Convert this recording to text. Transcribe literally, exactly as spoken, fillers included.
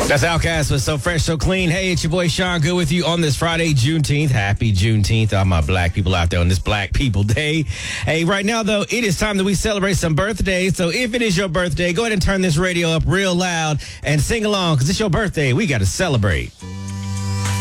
That's Outkast with So Fresh, So Clean. Hey, it's your boy Sean Good with you on this Friday, Juneteenth. Happy Juneteenth, all my black people out there on this Black People Day. Hey, right now, though, it is time that we celebrate some birthdays. So if it is your birthday, go ahead and turn this radio up real loud and sing along because it's your birthday. We got to celebrate.